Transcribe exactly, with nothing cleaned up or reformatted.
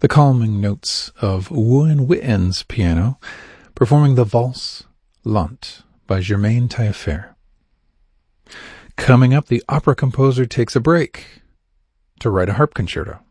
the calming notes of Woo Witten's piano, performing the Valse Lente by Germaine Taillefer. Coming up, the opera composer takes a break to write a harp concerto.